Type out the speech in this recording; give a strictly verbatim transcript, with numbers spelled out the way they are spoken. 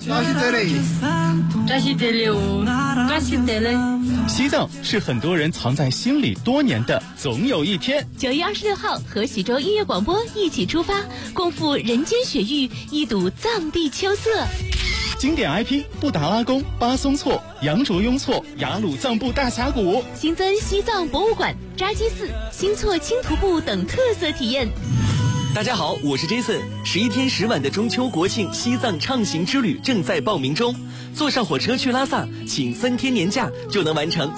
那是得嘞， 这是得嘞哦，这是得嘞。 西藏是很多人藏在心里多年的总有一天。 九月二十六号，和徐州音乐广播一起出发，共赴人间雪域，一睹藏地秋色。 经典 I P 布达拉宫、巴松措、羊卓雍措、雅鲁藏布大峡谷， 新增西藏博物馆、扎基寺、新措轻徒步等特色体验。 大家好，我是 Jason。十一天十晚的中秋国庆西藏畅行之旅正在报名中，坐上火车去拉萨，请三天年假就能完成